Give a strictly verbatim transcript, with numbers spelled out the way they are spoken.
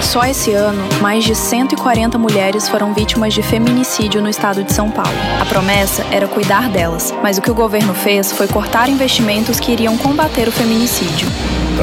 Só esse ano, mais de cento e quarenta mulheres foram vítimas de feminicídio no estado de São Paulo. A promessa era cuidar delas, mas o que o governo fez foi cortar investimentos que iriam combater o feminicídio.